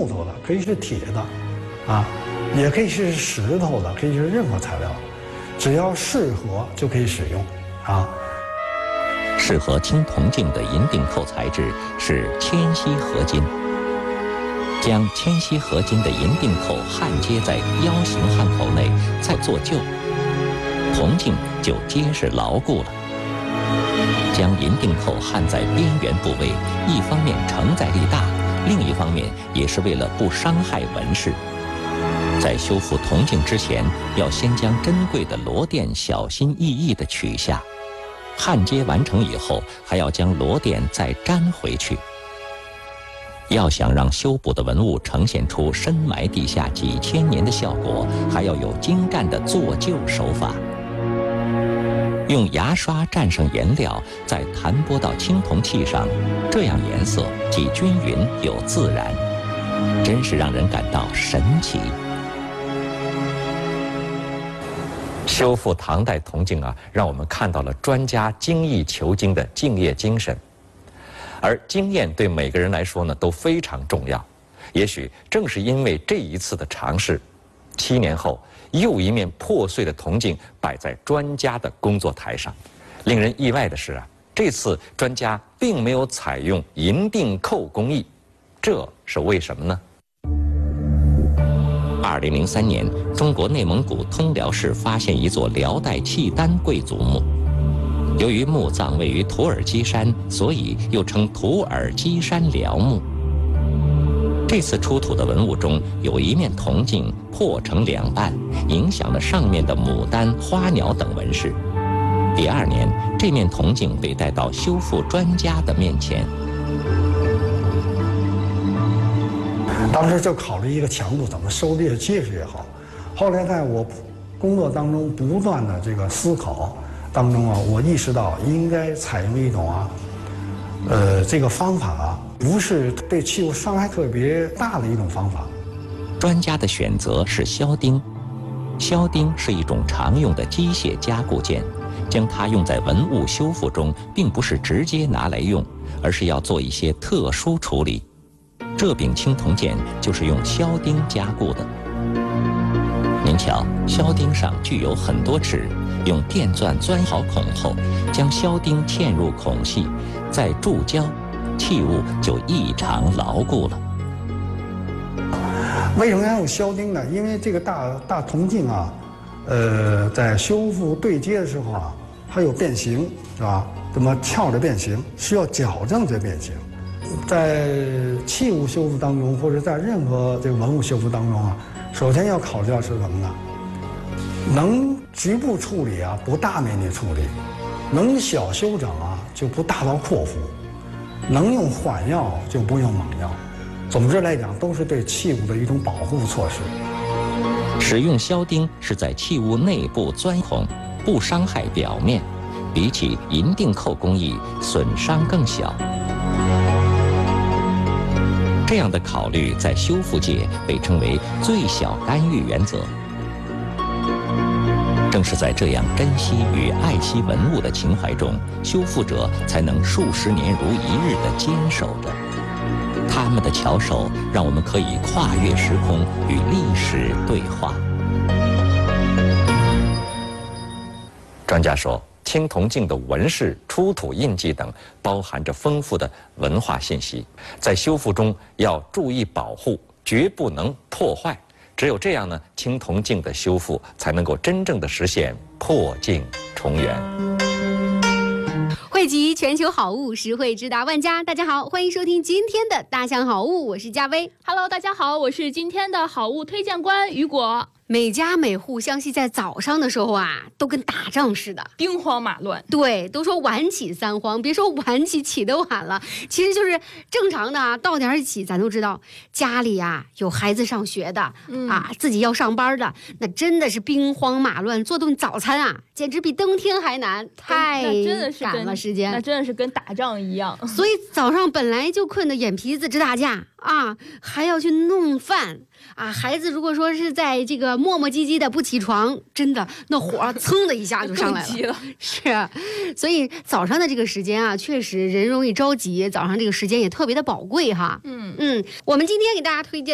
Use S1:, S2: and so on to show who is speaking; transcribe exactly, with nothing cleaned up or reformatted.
S1: 木头的，可以是铁的，啊，也可以是石头的，可以是任何材料，只要适合就可以使用，啊。
S2: 适合青铜镜的银锭扣材质是铅锡合金。将铅锡合金的银锭扣焊接在腰形焊口内，再做旧，铜镜就结实牢固了。将银锭扣焊在边缘部位，一方面承载力大，另一方面也是为了不伤害纹饰。在修复铜镜之前，要先将珍贵的螺钿小心翼翼地取下，焊接完成以后，还要将螺钿再粘回去。要想让修补的文物呈现出深埋地下几千年的效果，还要有精湛的做旧手法。用牙刷蘸上颜料，再弹拨到青铜器上，这样颜色既均匀又自然，真是让人感到神奇。修复唐代铜镜啊，让我们看到了专家精益求精的敬业精神。而经验对每个人来说呢都非常重要，也许正是因为这一次的尝试，七年后又一面破碎的铜镜摆在专家的工作台上。令人意外的是啊，这次专家并没有采用银锭扣工艺，这是为什么呢？二零零三年，中国内蒙古通辽市发现一座辽代契丹贵族墓。由于墓葬位于土耳其山，所以又称土耳其山辽墓。这次出土的文物中有一面铜镜破成两半，影响了上面的牡丹、花鸟等纹饰。第二年，这面铜镜被带到修复专家的面前。
S1: 当时就考虑一个强度，怎么收的越结实越好。后来在我工作当中不断的这个思考当中啊，我意识到应该采用一种啊，呃，这个方法啊，不是对器物伤害特别大的一种方法。
S2: 专家的选择是削钉，削钉是一种常用的机械加固件，将它用在文物修复中，并不是直接拿来用，而是要做一些特殊处理。这柄青铜剑就是用削钉加固的。您瞧，削钉上具有很多齿，用电钻钻好孔后，将削钉嵌入孔隙，再注胶，器物就异常牢固了。
S1: 为什么要用削钉呢？因为这个大大铜镜啊，呃，在修复对接的时候啊，它有变形，是吧？这么翘着变形，需要矫正这变形。在器物修复当中，或者在任何这个文物修复当中啊，首先要考虑到是什么呢？能局部处理啊，不大面积处理；能小修整啊，就不大刀阔斧；能用缓药就不用猛药。总之来讲，都是对器物的一种保护措施。
S2: 使用削钉是在器物内部钻孔，不伤害表面，比起银锭扣工艺损伤更小。这样的考虑在修复界被称为最小干预原则。正是在这样珍惜与爱惜文物的情怀中，修复者才能数十年如一日地坚守着。他们的巧手让我们可以跨越时空，与历史对话。专家说，青铜镜的纹饰、出土印记等包含着丰富的文化信息，在修复中要注意保护，绝不能破坏。只有这样呢，青铜镜的修复才能够真正的实现破镜重圆。
S3: 汇集全球好物，实惠直达万家。大家好，欢迎收听今天的大象好物，我是佳薇。
S4: Hello， 大家好，我是今天的好物推荐官雨果。
S3: 每家每户相信在早上的时候啊，都跟打仗似的，
S4: 兵荒马乱。对，
S3: 都说晚起三慌，别说晚起，起得晚了，其实就是正常的啊，到点起。咱都知道，家里啊有孩子上学的、嗯、啊，自己要上班的，那真的是兵荒马乱，做顿早餐啊，简直比登天还难，太赶了时间，
S4: 那真的是跟打仗一样。
S3: 所以早上本来就困得眼皮子直打架啊，还要去弄饭啊，孩子如果说是在这个磨磨唧唧的不起床，真的那火噌的一下就上来了。了是啊，所以早上的这个时间啊，确实人容易着急，早上这个时间也特别的宝贵哈。嗯嗯，我们今天给大家推荐